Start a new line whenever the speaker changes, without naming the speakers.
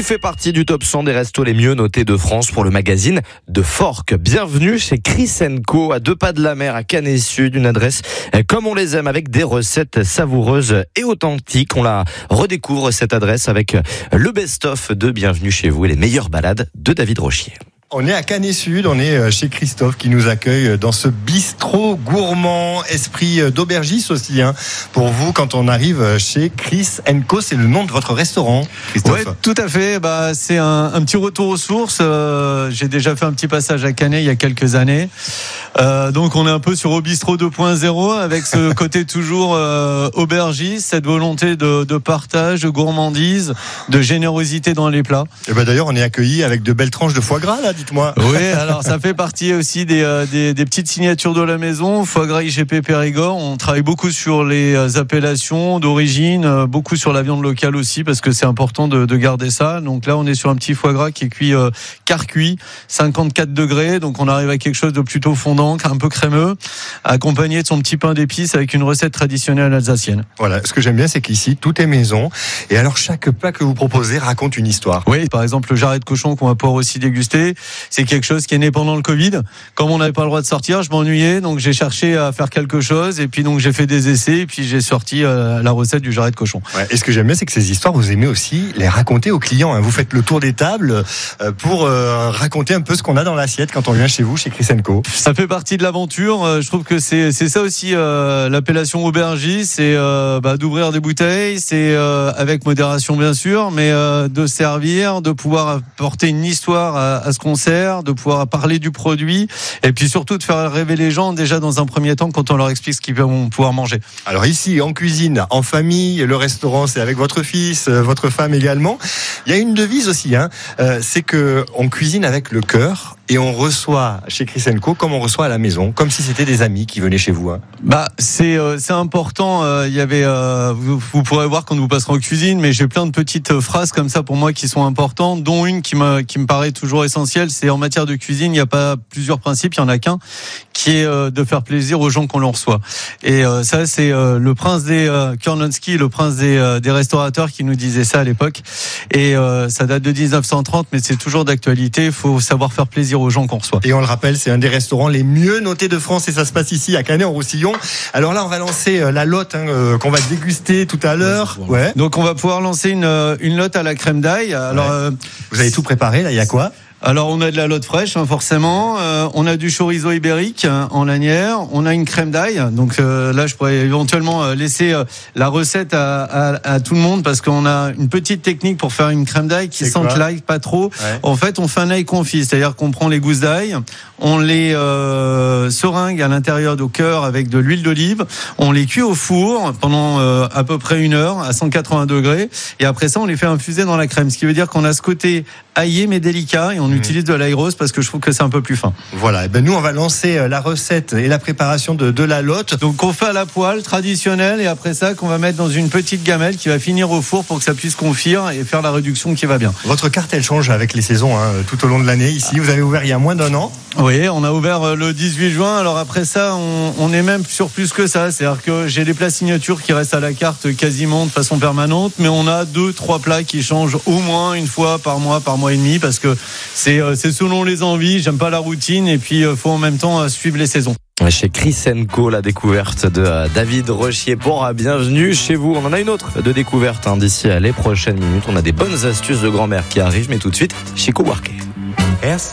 fait partie du top 100 des restos les mieux notés de France pour le magazine de Fork. Bienvenue chez Chris & Co, à 2 pas de la mer, à Canet Sud, une adresse comme on les aime, avec des recettes savoureuses et authentiques. On la redécouvre, cette adresse, avec le best-of de Bienvenue chez vous et les meilleures balades de David Rochier.
On est à Canet Sud, on est chez Christophe qui nous accueille dans ce bistrot gourmand, esprit d'aubergiste aussi, pour vous quand on arrive chez Chris & Co. C'est le nom de votre restaurant, Christophe?
Oui, tout à fait. C'est un petit retour aux sources. J'ai déjà fait un petit passage à Canet il y a quelques années. Donc on est un peu sur au bistrot 2.0 avec ce côté toujours aubergiste, cette volonté de partage, de gourmandise, de générosité dans les plats.
Et d'ailleurs on est accueilli avec de belles tranches de foie gras là, dites-moi.
Oui, alors ça fait partie aussi des petites signatures de la maison. Foie gras IGP Périgord. On travaille beaucoup sur les appellations d'origine, beaucoup sur la viande locale aussi parce que c'est important de garder ça. Donc là on est sur un petit foie gras qui est cuit quart cuit, 54 degrés. Donc on arrive à quelque chose de plutôt fondant, un peu crémeux, accompagné de son petit pain d'épices avec une recette traditionnelle alsacienne.
Voilà, ce que j'aime bien, c'est qu'ici, tout est maison. Et alors, chaque plat que vous proposez raconte une histoire.
Oui, par exemple, le jarret de cochon qu'on va pouvoir aussi déguster, c'est quelque chose qui est né pendant le Covid. Comme on n'avait pas le droit de sortir, je m'ennuyais, donc j'ai cherché à faire quelque chose, et puis donc j'ai fait des essais, et puis j'ai sorti la recette du jarret de cochon.
Ouais, et ce que j'aime bien, c'est que ces histoires, vous aimez aussi les raconter aux clients. Vous faites le tour des tables pour raconter un peu ce qu'on a dans l'assiette quand on vient chez vous, chez Chris & Co.
Ça fait partie de l'aventure. Je trouve que c'est ça aussi l'appellation aubergiste, c'est d'ouvrir des bouteilles, c'est avec modération bien sûr, mais de servir, de pouvoir apporter une histoire à ce qu'on sert, de pouvoir parler du produit, et puis surtout de faire rêver les gens déjà dans un premier temps quand on leur explique ce qu'ils vont pouvoir manger.
Alors ici, en cuisine, en famille, le restaurant c'est avec votre fils, votre femme également. Il y a une devise aussi, c'est que on cuisine avec le cœur. Et on reçoit chez Chris & Co comme on reçoit à la maison, comme si c'était des amis qui venaient chez vous.
C'est important. Il y avait, vous pourrez voir quand vous passerez en cuisine, mais j'ai plein de petites phrases comme ça pour moi qui sont importantes, dont une qui me paraît toujours essentielle. C'est en matière de cuisine, il n'y a pas plusieurs principes, il y en a qu'un, qui est de faire plaisir aux gens qu'on leur reçoit. Et ça, c'est le prince des Kornonski, le prince des restaurateurs, qui nous disait ça à l'époque. Et ça date de 1930, mais c'est toujours d'actualité. Il faut savoir faire plaisir aux gens qu'on reçoit.
Et on le rappelle, c'est un des restaurants les mieux notés de France et ça se passe ici à Canet-en-Roussillon. Alors là, on va lancer la lotte qu'on va déguster tout à l'heure. Ouais.
Donc on va pouvoir lancer une lotte à la crème d'ail. Alors
vous avez tout préparé là, il y a quoi ?
Alors on a de la lotte fraîche forcément, on a du chorizo ibérique en lanière, on a une crème d'ail. Donc là je pourrais éventuellement laisser la recette à tout le monde parce qu'on a une petite technique pour faire une crème d'ail qui sente l'ail pas trop. Ouais. En fait on fait un ail confit, c'est-à-dire qu'on prend les gousses d'ail, on les seringue à l'intérieur du cœur avec de l'huile d'olive, on les cuit au four pendant à peu près 1 heure à 180 degrés et après ça on les fait infuser dans la crème, ce qui veut dire qu'on a ce côté aillé mais délicat et on utilise de l'ail rose parce que je trouve que c'est un peu plus fin.
Voilà, nous on va lancer la recette et la préparation de la lotte.
Donc on fait à la poêle traditionnelle et après ça qu'on va mettre dans une petite gamelle qui va finir au four pour que ça puisse confire et faire la réduction qui va bien.
Votre carte elle change avec les saisons tout au long de l'année ici. Vous avez ouvert il y a moins d'1 an.
Oui, on a ouvert le 18 juin. Alors après ça, on est même sur plus que ça. C'est-à-dire que j'ai des plats signatures qui restent à la carte quasiment de façon permanente, mais on a 2-3 plats qui changent au moins une fois par mois et demi parce que c'est selon les envies. J'aime pas la routine et puis faut en même temps suivre les saisons.
Chez Chris & Co, la découverte de David Rochier. Bienvenue chez vous. On en a une autre de découverte d'ici à les prochaines minutes. On a des bonnes astuces de grand-mère qui arrivent, mais tout de suite, Chico Buarque.